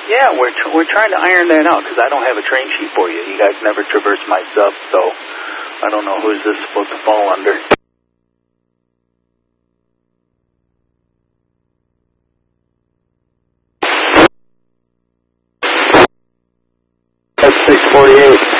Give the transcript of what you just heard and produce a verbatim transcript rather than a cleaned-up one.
Yeah, we're tr- we're trying to iron that out because I don't have a train sheet for you. You guys never traverse my stuff, so I don't know who's this supposed to fall under. That's six forty-eight.